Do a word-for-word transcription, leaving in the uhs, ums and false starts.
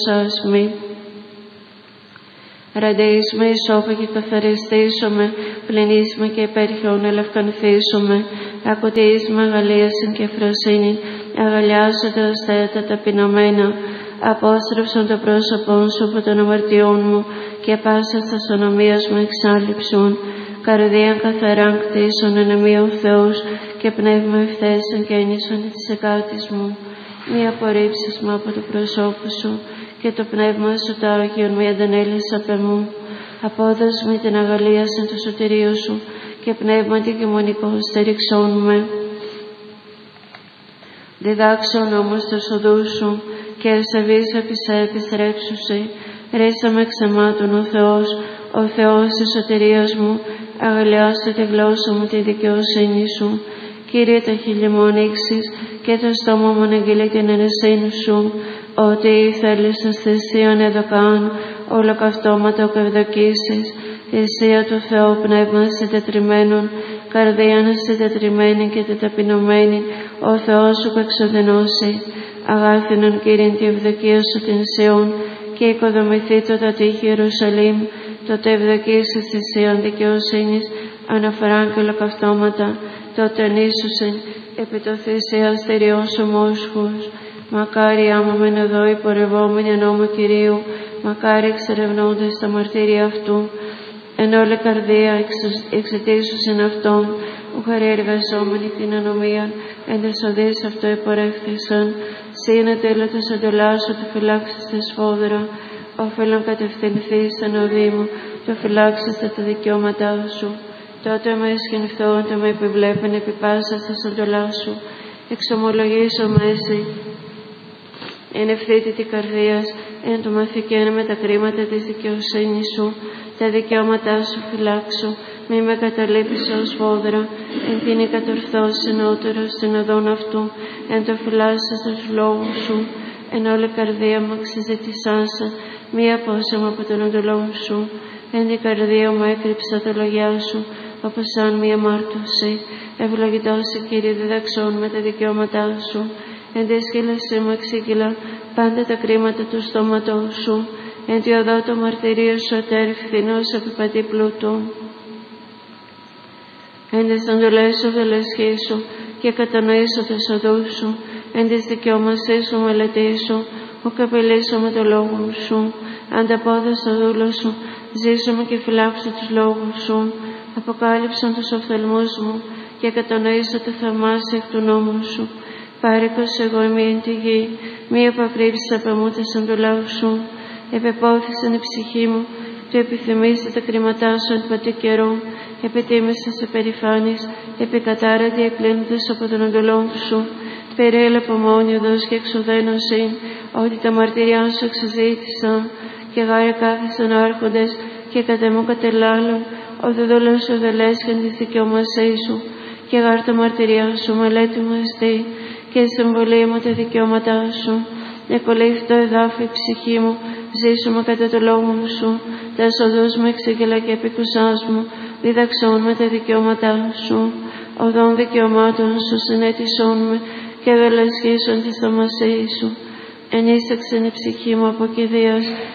σάσμη. Ραντείσμε, ισόφα και καθαριστήσομαι, πληνίσμε και υπέρχιον ελευκανθήσομαι, ακουτίσμε αγαλίασιν και φροσύνη, αγαλιάζονται ως θέατα ταπεινωμένα, απόστρεψον το πρόσωπόν σου από των αμαρτιών μου και πάσα τας ονομίας μου εξάλληψον, καρδίαν καθαράν κτίσον εν εμεί ο Θεός και πνεύμα ευθέσεν και ένισον της εκάτης μου. Μη απορρίψεις μου από το προσώπου σου και το πνεύμα σου το Άγιον μη αντανέλεις απ' εμού. Απόδος με την αγαλίασιν του σωτηρίου σου και πνεύμα την κοινωνικό στηριξόν με. Διδάξον όμως τους οδούς σου και ελσεβείς επί σε επιστρέψουσι. Ρίσαμε ξεμάτων ο Θεός, ο Θεός της σωτηρίας μου, αγαλιάστε τη γλώσσα μου τη δικαιοσύνη σου. Κύριε, τα χείλη μου ανοίξεις και το στόμα μου αναγγείλει την ενεσύνη σου, ότι θέλεις ως θυσίαν εδωκάν, ολοκαυτώματα οκ ευδοκίσεις, θυσία του Θεού πνεύμα συντετριμένων, καρδίαν συντετριμένη και τεταπεινωμένη, ο Θεός σου εξοδενώσει. Αγάθινον Κύριε τη ευδοκία σου την Σιών και οικοδομηθεί το τα τείχη Ιερουσαλήμ, τότε ευδοκίσεις θυσίαν δικαιοσύνης, αναφοράν και ολοκαυτώματα, τότε ανήσουσιν επί το θυσία στεριών σου μόσχους. Μακάρι άμα μεν εδώ υπορευόμενοι εν νόμο Κυρίου, μακάρι εξερευνώντες τα μαρτύρια αυτού, εν όλη καρδία εξαιτήσουσιν αυτόν, που χαρή εργαζόμενοι την ανομίαν, εν τες οδείς αυτό υπορεύθησαν, σύ είναι τέλος της εντολάς σου, το φυλάξεις τα σφόδρα, όφελον κατευθυνθείς στην οδή μου, το φυλάξεις τα δικαιώματά σου. Τότε με εσχυνθώ, το με επιβλέπεν επί πάσα στα εντολά σου, εξομολογήσω μέση, εν ευθύτητη καρδίας, εν το μαθηκένε με τα κρίματα της δικαιοσύνης σου, τα δικαιώματά σου φυλάξω, μη με καταλείπεις ως φόδρα, εν την κατορθώσει νότερο στην οδόν αυτού, εν το φυλάσσα στους λόγους σου, εν όλη καρδία μου εξεζητησάσα, μη απόσεμα από τον οντολό σου, εν την καρδία μου έκρυψα τα λόγια σου, όπως σαν μία μάρτωση, ευλογητός Κύριε διδαξών με τα δικαιώματά σου, εν τη σκύλωσή μου εξήγηλα πάντα τα κρίματα του στόματός σου, εν τη οδό το μαρτυρίο σου ατέρ φθηνός επιπατή πλούτου. Εν τις εντολές σου δελεσχίσου και κατανοήσω τις οδούς σου, εν τις δικαιώμασές σου μελετήσω, ο καπελίσω με το λόγο σου, ανταπόδεσαι το δούλο σου, ζήσομαι και φυλάξω τους λόγους σου, αποκάλυψαν τους οφθαλμούς μου και κατανοήσω το θαυμάσια εκ του νόμου σου. Πάρικος εγώ είμαι εν τη γη, μη απακρύψεις απ' εμού τα εντολάς σου, επεπόθησαν η ψυχή μου, του επιθυμήστε τα κρίματά σου εν πατή καιρό, επιτίμησε σε περηφάνεις, επικατάρατη εκλίνοντες από τον εντολόν σου, περιέλεπω μόνη οδός και εξουδένωσιν, ότι τα μαρτυριά σου εξαζήτησαν, και γάρε κάθισαν άρχοντες και κατ' εμού κατελάλουν, ο δεδόλος σου δελέσχεν της δικαιωμασής σου, και γάρ τα μαρτυριά σου μελέτη μου εστί, και συμβολή μου τα δικαιώματά σου. Εκολύφθη το εδάφη ψυχή μου, ζήσουμε κατά το λόγο σου, τα οδούς μου εξήγηλα και επικουσάς μου, διδαξών με τα δικαιώματά σου. Οδών δικαιωμάτων σου συνέτησόν με και δελεσχίσον της θαυμασίας σου. Ενίσταξεν η ψυχή μου από κηδείας